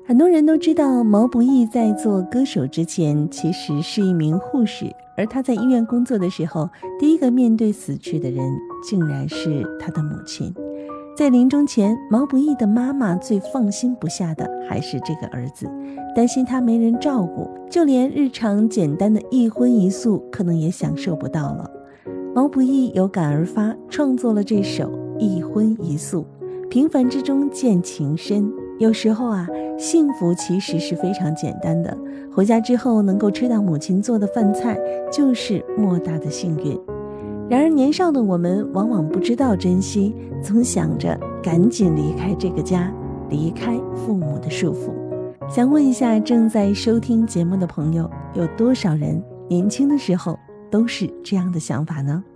很多人都知道毛不易在做歌手之前其实是一名护士，而他在医院工作的时候，第一个面对死去的人竟然是他的母亲。在临终前，毛不易的妈妈最放心不下的还是这个儿子，担心他没人照顾，就连日常简单的一荤一素可能也享受不到了。毛不易有感而发，创作了这首《一荤一素》。平凡之中见情深，有时候幸福其实是非常简单的，回家之后能够吃到母亲做的饭菜，就是莫大的幸运。然而年少的我们往往不知道珍惜，总想着赶紧离开这个家，离开父母的束缚。想问一下正在收听节目的朋友，有多少人年轻的时候都是这样的想法呢？